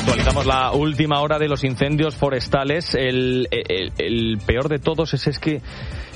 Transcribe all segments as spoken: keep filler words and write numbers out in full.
Actualizamos la última hora de los incendios forestales. El, el, el peor de todos es, es que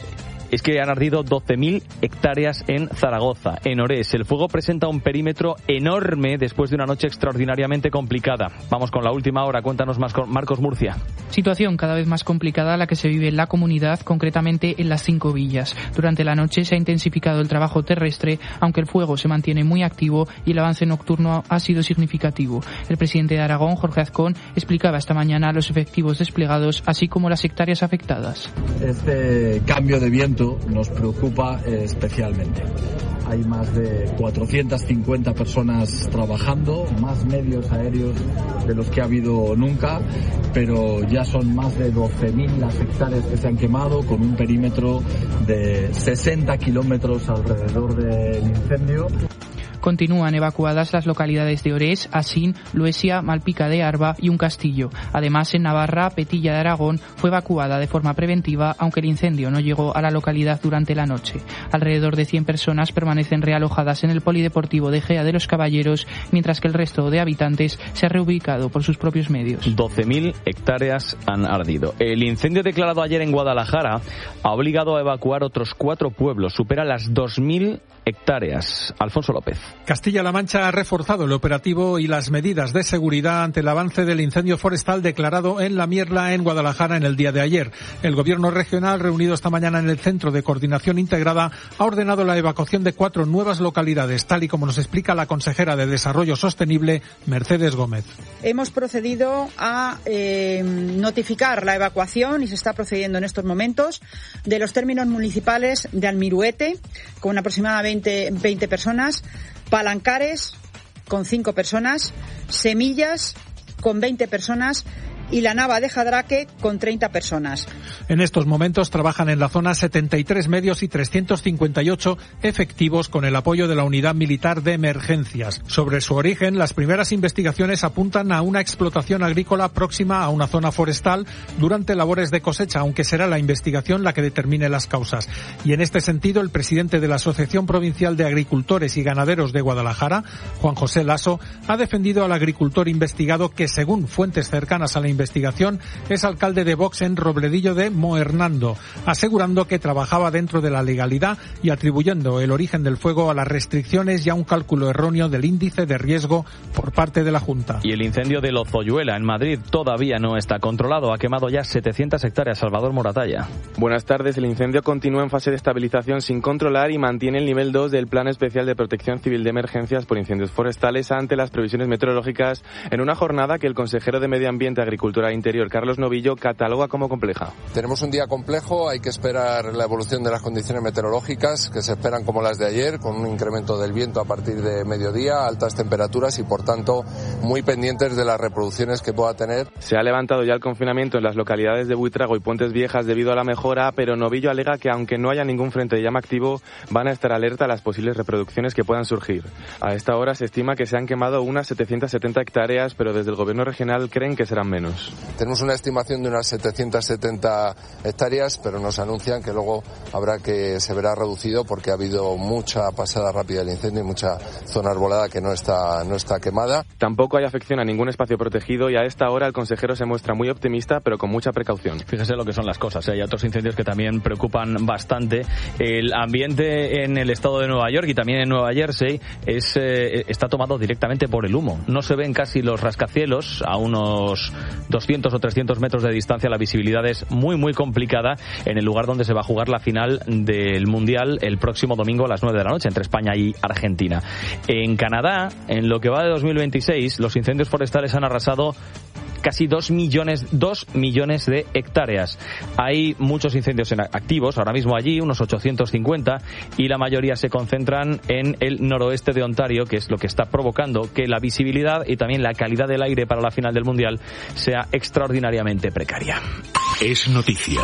es que han ardido doce mil hectáreas en Zaragoza, en Orés. El fuego presenta un perímetro enorme después de una noche extraordinariamente complicada. Vamos con la última hora. Cuéntanos más, Marcos Murcia. Situación cada vez más complicada la que se vive en la comunidad, concretamente en las cinco villas. Durante la noche se ha intensificado el trabajo terrestre, aunque el fuego se mantiene muy activo y el avance nocturno ha sido significativo. El presidente de Aragón, Jorge Azcón, explicaba esta mañana los efectivos desplegados, así como las hectáreas afectadas. Este cambio de viento nos preocupa especialmente. Hay más de cuatrocientas cincuenta personas trabajando, más medios aéreos de los que ha habido nunca, pero ya son más de doce mil las hectáreas que se han quemado, con un perímetro de sesenta kilómetros alrededor del incendio. Continúan evacuadas las localidades de Orés, Asín, Luesia, Malpica de Arba y Un Castillo. Además, en Navarra, Petilla de Aragón fue evacuada de forma preventiva, aunque el incendio no llegó a la localidad durante la noche. Alrededor de cien personas permanecen realojadas en el polideportivo de Gea de los Caballeros, mientras que el resto de habitantes se ha reubicado por sus propios medios. doce mil hectáreas han ardido. El incendio declarado ayer en Guadalajara ha obligado a evacuar otros cuatro pueblos. Supera las dos mil hectáreas. Alfonso López. Castilla-La Mancha ha reforzado el operativo y las medidas de seguridad ante el avance del incendio forestal declarado en La Mierla, en Guadalajara, en el día de ayer. El gobierno regional, reunido esta mañana en el Centro de Coordinación Integrada, ha ordenado la evacuación de cuatro nuevas localidades, tal y como nos explica la consejera de Desarrollo Sostenible, Mercedes Gómez. Hemos procedido a eh, notificar la evacuación, y se está procediendo en estos momentos, de los términos municipales de Almiruete, con aproximadamente veinte personas, Palancares, con cinco personas, Semillas, con veinte personas, y la Nava de Jadraque con treinta personas. En estos momentos trabajan en la zona setenta y tres medios y trescientos cincuenta y ocho efectivos con el apoyo de la Unidad Militar de Emergencias. Sobre su origen, las primeras investigaciones apuntan a una explotación agrícola próxima a una zona forestal durante labores de cosecha, aunque será la investigación la que determine las causas. Y en este sentido, el presidente de la Asociación Provincial de Agricultores y Ganaderos de Guadalajara, Juan José Lasso, ha defendido al agricultor investigado que, según fuentes cercanas a la investigación, investigación es alcalde de Vox en Robledillo de Moernando, asegurando que trabajaba dentro de la legalidad y atribuyendo el origen del fuego a las restricciones y a un cálculo erróneo del índice de riesgo por parte de la Junta. Y el incendio de Lozoyuela, en Madrid, todavía no está controlado. Ha quemado ya setecientas hectáreas. Salvador Moratalla. Buenas tardes. El incendio continúa en fase de estabilización sin controlar y mantiene el nivel dos del Plan Especial de Protección Civil de Emergencias por Incendios Forestales ante las previsiones meteorológicas, en una jornada que el consejero de Medio Ambiente, Agricultura e Interior, Carlos Novillo, cataloga como compleja. Tenemos un día complejo, hay que esperar la evolución de las condiciones meteorológicas, que se esperan como las de ayer, con un incremento del viento a partir de mediodía, altas temperaturas y, por tanto, muy pendientes de las reproducciones que pueda tener. Se ha levantado ya el confinamiento en las localidades de Buitrago y Puentes Viejas debido a la mejora, pero Novillo alega que, aunque no haya ningún frente de llama activo, van a estar alerta a las posibles reproducciones que puedan surgir. A esta hora se estima que se han quemado unas setecientas setenta hectáreas, pero desde el gobierno regional creen que serán menos. Tenemos una estimación de unas setecientas setenta hectáreas, pero nos anuncian que luego habrá que se verá reducido porque ha habido mucha pasada rápida del incendio y mucha zona arbolada que no está no está quemada. Tampoco hay afección a ningún espacio protegido y a esta hora el consejero se muestra muy optimista, pero con mucha precaución. Fíjese lo que son las cosas, ¿eh? Hay otros incendios que también preocupan bastante. El ambiente en el estado de Nueva York y también en Nueva Jersey es eh, está tomado directamente por el humo. No se ven casi los rascacielos a unos doscientos o trescientos metros de distancia. La visibilidad es muy muy complicada en el lugar donde se va a jugar la final del Mundial el próximo domingo a las nueve de la noche entre España y Argentina. En Canadá, en lo que va de dos mil veintiséis, los incendios forestales han arrasado casi dos millones, dos millones de hectáreas. Hay muchos incendios activos ahora mismo allí, unos ochocientos cincuenta, y la mayoría se concentran en el noroeste de Ontario, que es lo que está provocando que la visibilidad y también la calidad del aire para la final del Mundial sea extraordinariamente precaria. Es noticia.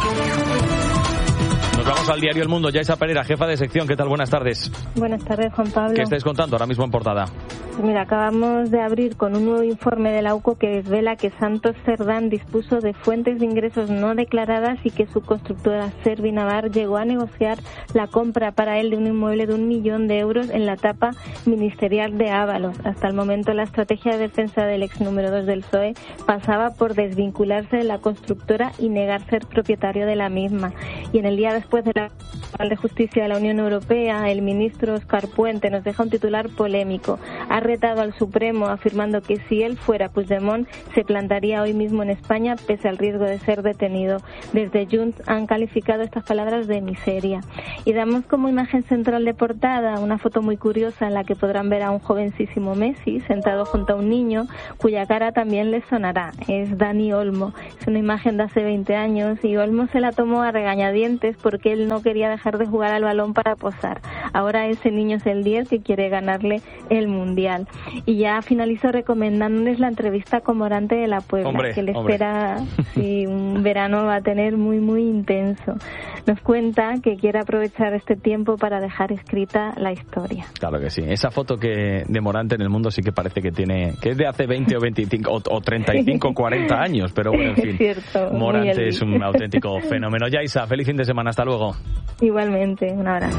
Nos vamos al diario El Mundo. Yaisa Pereira, jefa de sección. ¿Qué tal? Buenas tardes. Buenas tardes, Juan Pablo. ¿Qué estáis contando ahora mismo en portada? Mira, acabamos de abrir con un nuevo informe de la U C O que desvela que Santos Cerdán dispuso de fuentes de ingresos no declaradas y que su constructora Servinavar llegó a negociar la compra para él de un inmueble de un millón de euros en la etapa ministerial de Ábalos. Hasta el momento la estrategia de defensa del ex número dos del P S O E pasaba por desvincularse de la constructora y negar ser propietario de la misma. Y en el día después de la Tribunal de Justicia de la Unión Europea, el ministro Óscar Puente nos deja un titular polémico. Ha retado al Supremo afirmando que si él fuera Puigdemont se plantaría hoy mismo en España pese al riesgo de ser detenido. Desde Junts han calificado estas palabras de miseria. Y damos como imagen central de portada una foto muy curiosa en la que podrán ver a un jovencísimo Messi sentado junto a un niño cuya cara también les sonará. Es Dani Olmo. Es una imagen de hace veinte años y Olmo se la tomó a regañadientes porque él no quería dejar de jugar al balón para posar. Ahora ese niño es el diez que quiere ganarle el Mundial. Y ya finalizo recomendándoles la entrevista con Morante de la Puebla, hombre, que le hombre. espera si un verano va a tener muy muy intenso. Nos cuenta que quiere aprovechar este tiempo para dejar escrita la historia. Claro que sí. Esa foto que de Morante en El Mundo sí que parece que tiene que es de hace veinte o veinticinco o, o treinta y cinco o cuarenta años, pero bueno, en fin. Es cierto, Morante es un auténtico fenómeno. Yaisa, feliz fin de semana, hasta luego. Igualmente, un abrazo.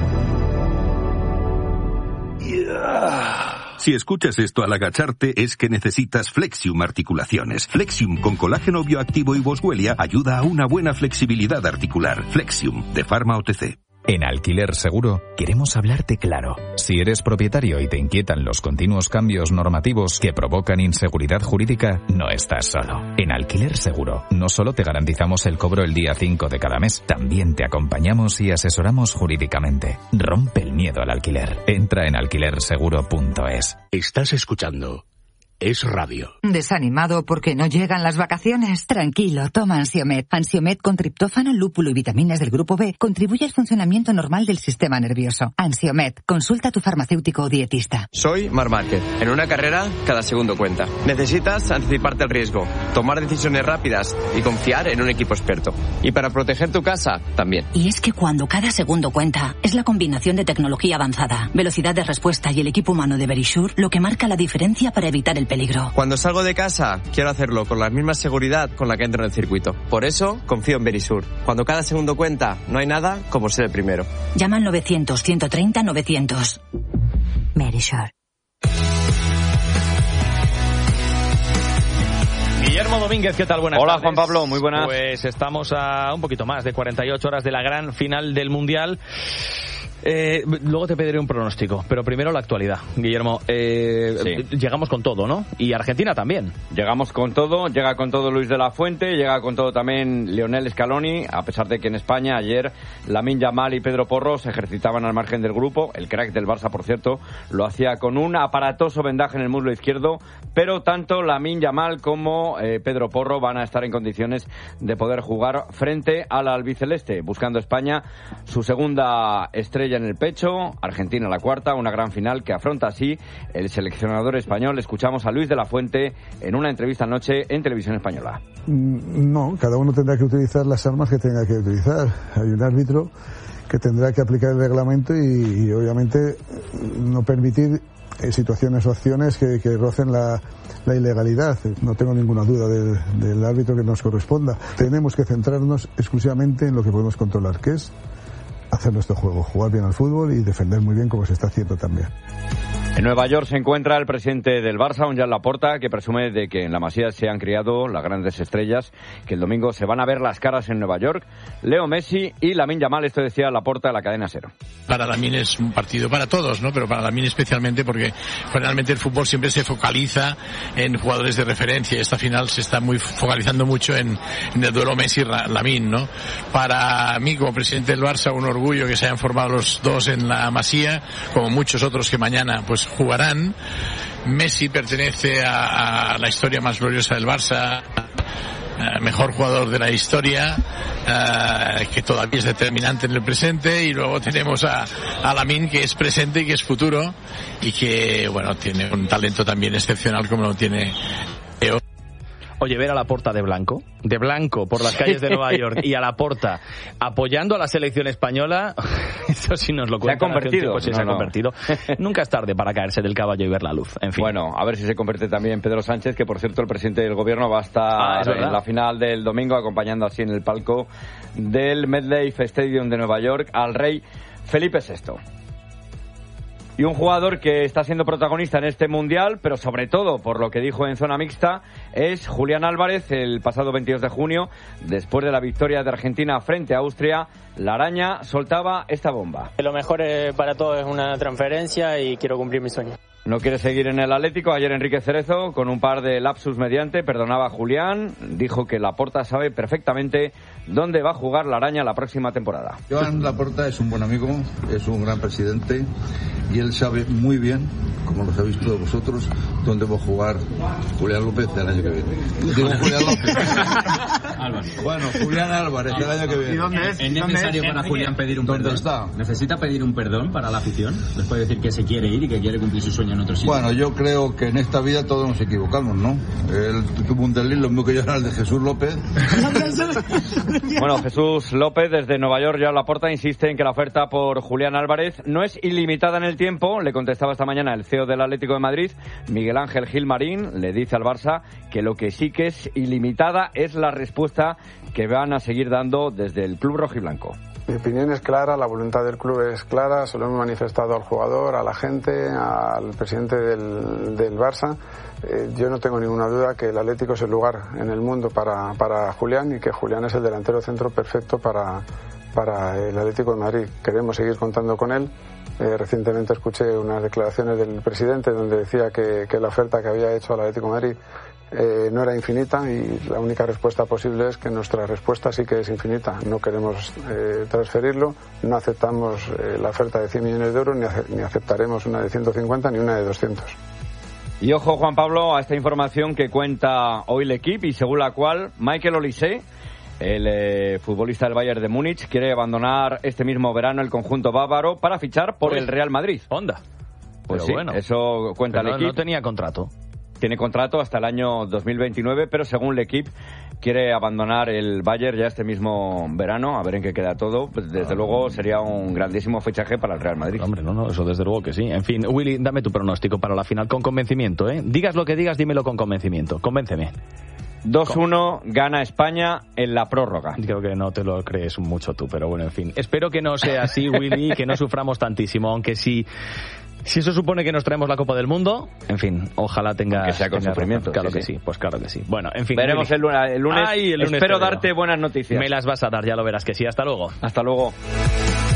Si escuchas esto al agacharte es que necesitas Flexium Articulaciones. Flexium con colágeno bioactivo y boswellia ayuda a una buena flexibilidad articular. Flexium, de Pharma O T C. En Alquiler Seguro queremos hablarte claro. Si eres propietario y te inquietan los continuos cambios normativos que provocan inseguridad jurídica, no estás solo. En Alquiler Seguro no solo te garantizamos el cobro el día cinco de cada mes, también te acompañamos y asesoramos jurídicamente. Rompe el miedo al alquiler. Entra en alquiler seguro punto es. Estás escuchando Es Radio. ¿Desanimado porque no llegan las vacaciones? Tranquilo, toma Ansiomed. Ansiomed con triptófano, lúpulo y vitaminas del grupo B contribuye al funcionamiento normal del sistema nervioso. Ansiomed, consulta a tu farmacéutico o dietista. Soy Mar Márquez. En una carrera, cada segundo cuenta. Necesitas anticiparte al riesgo, tomar decisiones rápidas y confiar en un equipo experto. Y para proteger tu casa, también. Y es que cuando cada segundo cuenta, es la combinación de tecnología avanzada, velocidad de respuesta y el equipo humano de Verisure lo que marca la diferencia para evitar el peligro. Cuando salgo de casa, quiero hacerlo con la misma seguridad con la que entro en el circuito. Por eso, confío en Verisure. Cuando cada segundo cuenta, no hay nada como ser el primero. Llama al novecientos, ciento treinta, novecientos. Verisure. Guillermo Domínguez, ¿qué tal? Buenas Hola, tardes. Juan Pablo, muy buenas. Pues estamos a un poquito más de cuarenta y ocho horas de la gran final del Mundial. Eh, luego te pediré un pronóstico, pero primero la actualidad. Guillermo, eh, sí. llegamos con todo, ¿no? Y Argentina también. Llegamos con todo, llega con todo Luis de la Fuente, llega con todo también Lionel Scaloni, a pesar de que en España ayer Lamine Yamal y Pedro Porro se ejercitaban al margen del grupo. El crack del Barça, por cierto, lo hacía con un aparatoso vendaje en el muslo izquierdo, pero tanto Lamine Yamal como eh, Pedro Porro van a estar en condiciones de poder jugar frente al albiceleste, buscando España su segunda estrella en el pecho, Argentina la cuarta, una gran final que afronta así el seleccionador español. Escuchamos a Luis de la Fuente en una entrevista anoche en Televisión Española. No, cada uno tendrá que utilizar las armas que tenga que utilizar. Hay un árbitro que tendrá que aplicar el reglamento y, y obviamente no permitir eh, situaciones o acciones que, que rocen la, la ilegalidad. No tengo ninguna duda del, del árbitro que nos corresponda. Tenemos que centrarnos exclusivamente en lo que podemos controlar, que es hacer nuestro juego, jugar bien al fútbol y defender muy bien como se está haciendo también. En Nueva York se encuentra el presidente del Barça, Joan Laporta, que presume de que en la Masía se han criado las grandes estrellas, que el domingo se van a ver las caras en Nueva York. Leo Messi y Lamine Yamal, esto decía Laporta de la cadena SER. Para Lamine es un partido para todos, ¿no? Pero para Lamine especialmente porque generalmente el fútbol siempre se focaliza en jugadores de referencia y esta final se está muy focalizando mucho en, en el duelo Messi-Lamine, ¿no? Para mí, como presidente del Barça, un orgullo que se hayan formado los dos en la Masía, como muchos otros que mañana pues jugarán. Messi pertenece a, a la historia más gloriosa del Barça, uh, mejor jugador de la historia, uh, que todavía es determinante en el presente, y luego tenemos a, a Lamine, que es presente y que es futuro, y que, bueno, tiene un talento también excepcional como lo tiene Leo. Oye, ver a Laporta de blanco, de blanco por las calles de Nueva York y a Laporta apoyando a la selección española, Eso sí nos lo cuenta. Se ha convertido. Pues sí, no, se ha no. convertido. Nunca es tarde para caerse del caballo y ver la luz. En fin. Bueno, a ver si se convierte también Pedro Sánchez, que por cierto el presidente del gobierno va a estar Ah, es verdad. en la final del domingo acompañando así en el palco del MetLife Stadium de Nueva York al rey Felipe sexto. Y un jugador que está siendo protagonista en este mundial, pero sobre todo por lo que dijo en zona mixta, es Julián Álvarez. El pasado veintidós de junio, después de la victoria de Argentina frente a Austria, la araña soltaba esta bomba. Lo mejor eh, para todos es una transferencia y quiero cumplir mi sueño. No quiere seguir en el Atlético. Ayer Enrique Cerezo, con un par de lapsus mediante, perdonaba a Julián. Dijo que Laporta sabe perfectamente dónde va a jugar la araña la próxima temporada. Joan Laporta es un buen amigo, es un gran presidente y él sabe muy bien, como lo sabéis todos vosotros, dónde va a jugar Julián López el año que viene. Digo Julián López. Bueno, Julián Álvarez el año que viene. ¿Y dónde es? ¿Es necesario para Julián pedir un perdón? ¿Dónde está? ¿Necesita pedir un perdón para la afición? Después de decir que se quiere ir y que quiere cumplir su sueño en otro sitio. Bueno, yo creo que en esta vida todos nos equivocamos, ¿no? Él tuvo un desliz, lo mismo que yo era el de Jesús López. Bueno, Jesús López desde Nueva York, ya Laporta, insiste en que la oferta por Julián Álvarez no es ilimitada en el tiempo. Le contestaba esta mañana el C E O del Atlético de Madrid, Miguel Ángel Gilmarín. Le dice al Barça que lo que sí que es ilimitada es la respuesta que van a seguir dando desde el club rojiblanco. Mi opinión es clara, la voluntad del club es clara, se lo hemos manifestado al jugador, a la gente, al presidente del, del Barça. Eh, yo no tengo ninguna duda que el Atlético es el lugar en el mundo para, para Julián y que Julián es el delantero centro perfecto para, para el Atlético de Madrid. Queremos seguir contando con él. Eh, recientemente escuché unas declaraciones del presidente donde decía que, que la oferta que había hecho al Atlético de Madrid Eh, no era infinita y la única respuesta posible es que nuestra respuesta sí que es infinita. No queremos eh, transferirlo, no aceptamos eh, la oferta de cien millones de euros, ni, ace- ni aceptaremos una de ciento cincuenta ni una de doscientos. Y ojo, Juan Pablo, a esta información que cuenta hoy el equipo y según la cual Michael Olise, el eh, futbolista del Bayern de Múnich, quiere abandonar este mismo verano el conjunto bávaro para fichar por Uy. el Real Madrid. Onda. Pues Pero sí, bueno. eso cuenta Pero el no, equipo. no tenía contrato. Tiene contrato hasta el año dos mil veintinueve, pero según el equipo quiere abandonar el Bayern ya este mismo verano, a ver en qué queda todo. Pues desde Ah. luego sería un grandísimo fichaje para el Real Madrid. Hombre, no, no, eso desde luego que sí. En fin, Willy, dame tu pronóstico para la final con convencimiento, ¿eh? Digas lo que digas, dímelo con convencimiento. Convénceme. dos uno gana España en la prórroga. Creo que no te lo crees mucho tú, pero bueno, en fin. Espero que no sea así, Willy, que no suframos tantísimo, aunque sí... Si eso supone que nos traemos la Copa del Mundo, en fin, ojalá tenga... Que sea con sufrimiento. Claro sí, que sí. sí, pues claro que sí. Bueno, en fin. Veremos Willy. el lunes. El lunes, Ay, el lunes espero te veo. darte buenas noticias. Me las vas a dar, ya lo verás que sí. Hasta luego. Hasta luego.